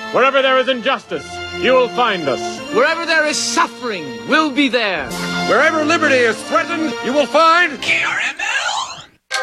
Wherever there is injustice, you will find us. Wherever there is suffering, we'll be there. Wherever liberty is threatened, you will find KRMS.